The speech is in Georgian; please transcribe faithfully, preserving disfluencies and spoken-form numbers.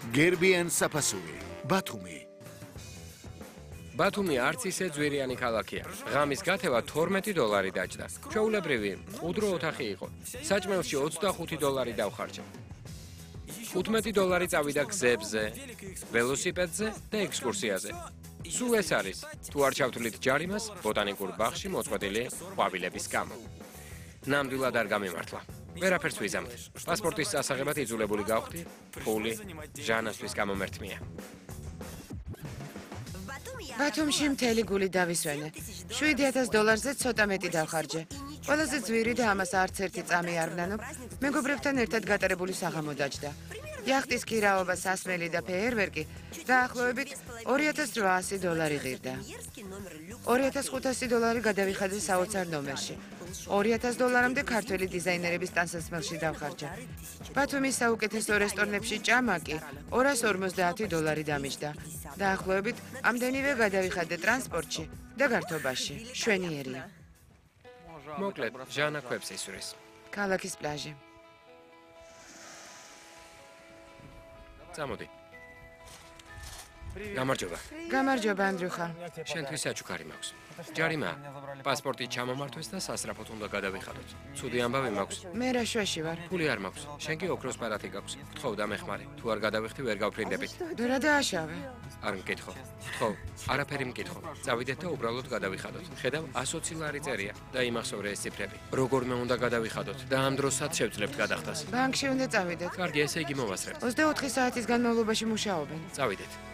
გერბიან საფასური, ბათუმი. ბათუმი არც ისე ძვირიანი ქალაქია. ღამის გათევა თორმეტი დოლარი დაჯდა. ჩვეულებრივი მყუდრო ოთახი იყო. საჭმელში ოცდახუთი დოლარი დავხარჯე. თხუთმეტი დოლარი წავიდა გზებზე, ველოსიპედზე და ექსკურსიაზე. სულ ეს არის, თუ არ ჩავთვლით ჯარიმას ბოტანიკურ ბაღში მოწყვეტილი ყვავილების გამო. ნამდვილად არ გამიმართლა. ვერაფერს ვიზამთ. პასპორტის წასაღებად იძულებული გავხდი, ფული ჟანასთვის გამომერთმია. ბათუმში მთელი გული დავისვენე. შვიდი ათას დოლარზე ცოტა მეტი დავხარჯე. ყველაზე ძვირი და ამას არც ერთი წამი არ ვნანობ, მეგობრებთან ერთად გატარებული საღამო დაჯდა. იახტის ქირაობა, სასმელი და ფეერვერკი დაახლოებით ორი ათას რვაასი დოლარი ღირდა. ორი ათას ხუთასი დოლარი გადავიხადე საოცარ ნომერში. ორი ათას დოლარამდე ქართველი დიზაინერების ტანსაცმელში დავხარჯე. ბათუმის საუკეთესო რესტორნებში ჭამაკი ორას ორმოცდაათი დოლარი დამიჯდა. დაახლოებით ამდენივე გადავიხადე ტრანსპორტში და გართობაში. შვენიერია. მოკლედ, ჟანა ქვებს ისვრის. ქალაქის პლაჟი. წამოდი. გამარჯობა. გამარჯობა, ანდრიუხა. შენთვის საჩუქარი მაქვს. ჯარიმა, პასპორტი ჩამომართვეს და სასწრაფოდ უნდა გადავიხადოთ. ცუდი ამბავი მაქვს. მე რა შვეში ვარ. ფული არ მაქვს. შენ კი ოქროს პარათი გაქვს. გთხოვ დამეხმარე. თუ არ გადავიხდი, ვერ გავფრინდებით. რა დააშავე? არ მკითხო. გთხოვ, არაფერი მკითხო. წავიდეთ და უბრალოდ გადავიხადოთ. ხედავ, ასოცი ლარი წერია და იმახსოვრე ეს ციფრები. როგორმე უნდა გადავიხადოთ და ამ დროსაც შევძლებთ გადახდას. ბანკში უნდა წავიდეთ. კარგი, ესე იგი მოვასწრებთ. ოცდაოთხი საათის განმავლობაში მუშაობენ. წავიდეთ.